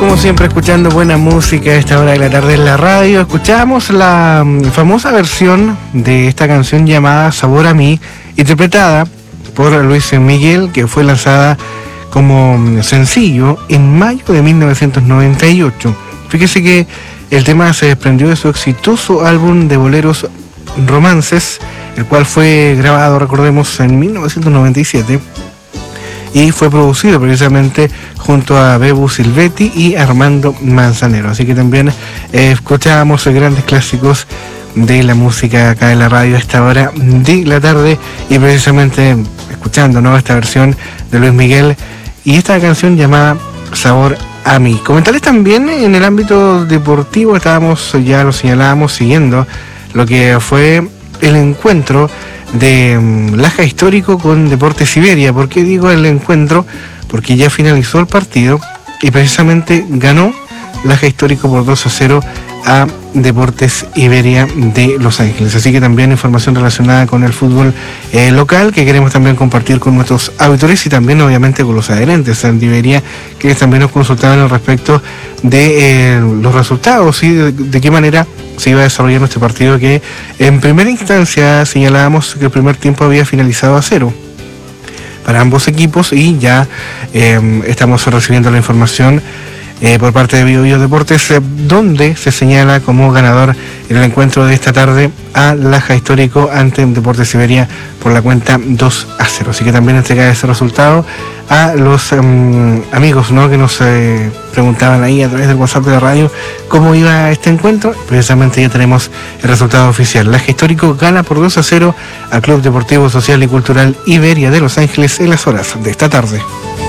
como siempre, escuchando buena música a esta hora de la tarde en la radio. Escuchamos la famosa versión de esta canción llamada Sabor a mí, interpretada por Luis Miguel, que fue lanzada como sencillo en mayo de 1998. Fíjese que el tema se desprendió de su exitoso álbum de boleros Romances, el cual fue grabado, recordemos, en 1997 y fue producido precisamente junto a Bebu Silvetti y Armando Manzanero. Así que también escuchábamos grandes clásicos de la música acá en la radio a esta hora de la tarde, y precisamente escuchando, ¿no?, esta versión de Luis Miguel y esta canción llamada Sabor a mí. Comentarles también en el ámbito deportivo, estábamos, ya lo señalábamos, siguiendo lo que fue el encuentro de Laja Histórico con Deportes Iberia. ¿Por qué digo el encuentro? Porque ya finalizó el partido y precisamente ganó Laja Histórico por 2-0 a Deportes Iberia de Los Ángeles. Así que también información relacionada con el fútbol local que queremos también compartir con nuestros auditores y también obviamente con los adherentes de Iberia, que también nos consultaban al respecto de los resultados y de qué manera se iba desarrollando este partido, que en primera instancia señalábamos que el primer tiempo había finalizado a 0 para ambos equipos, y ya estamos recibiendo la información por parte de Bio Deportes, donde se señala como ganador en el encuentro de esta tarde a Laja Histórico ante Deportes Iberia por la cuenta 2-0. Así que también entrega ese resultado a los amigos, ¿no?, que nos preguntaban ahí a través del WhatsApp de la radio cómo iba este encuentro. Precisamente ya tenemos el resultado oficial. Laja Histórico gana por 2-0 al Club Deportivo Social y Cultural Iberia de Los Ángeles en las horas de esta tarde.